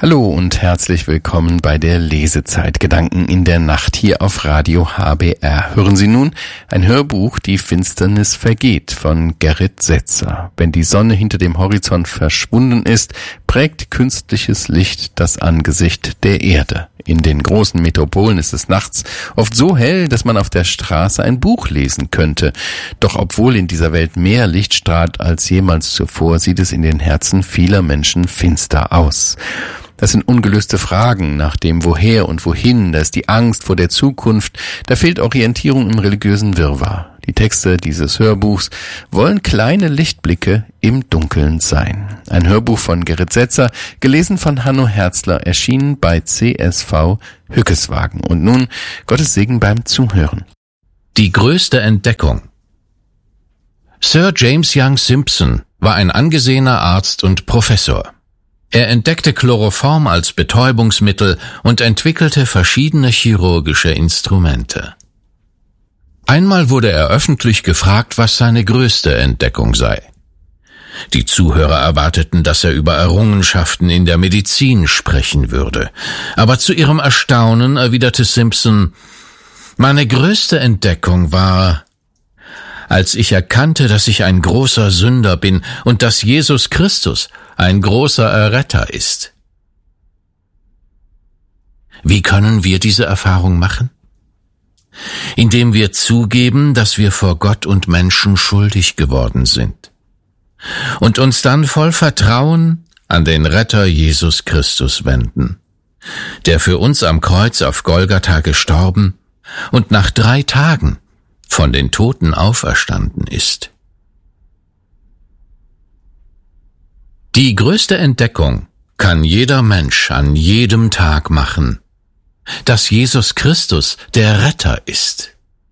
Hallo und herzlich willkommen bei der Lesezeit Gedanken in der Nacht hier auf Radio HBR. Hören Sie nun ein Hörbuch Die Finsternis vergeht von Gerrit Setzer. Wenn die Sonne hinter dem Horizont verschwunden ist, prägt künstliches Licht das Angesicht der Erde. In den großen Metropolen ist es nachts oft so hell, dass man auf der Straße ein Buch lesen könnte. Doch obwohl in dieser Welt mehr Licht strahlt als jemals zuvor, sieht es in den Herzen vieler Menschen finster aus. Das sind ungelöste Fragen nach dem Woher und Wohin, da ist die Angst vor der Zukunft, da fehlt Orientierung im religiösen Wirrwarr. Die Texte dieses Hörbuchs wollen kleine Lichtblicke im Dunkeln sein. Ein Hörbuch von Gerrit Setzer, gelesen von Hanno Herzler, erschienen bei CSV Hückeswagen. Und nun Gottes Segen beim Zuhören. Die größte Entdeckung. Sir James Young Simpson war ein angesehener Arzt und Professor. Er entdeckte Chloroform als Betäubungsmittel und entwickelte verschiedene chirurgische Instrumente. Einmal wurde er öffentlich gefragt, was seine größte Entdeckung sei. Die Zuhörer erwarteten, dass er über Errungenschaften in der Medizin sprechen würde. Aber zu ihrem Erstaunen erwiderte Simpson: Meine größte Entdeckung war, als ich erkannte, dass ich ein großer Sünder bin und dass Jesus Christus ein großer Erretter ist. Wie können wir diese Erfahrung machen? Indem wir zugeben, dass wir vor Gott und Menschen schuldig geworden sind und uns dann voll Vertrauen an den Retter Jesus Christus wenden, der für uns am Kreuz auf Golgatha gestorben und nach 3 Tagen von den Toten auferstanden ist. Die größte Entdeckung kann jeder Mensch an jedem Tag machen, dass Jesus Christus der Retter ist.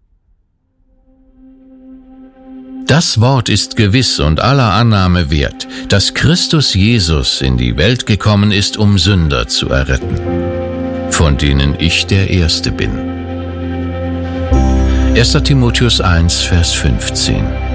Das Wort ist gewiss und aller Annahme wert, dass Christus Jesus in die Welt gekommen ist, um Sünder zu erretten, von denen ich der Erste bin. 1. Timotheus 1, Vers 15.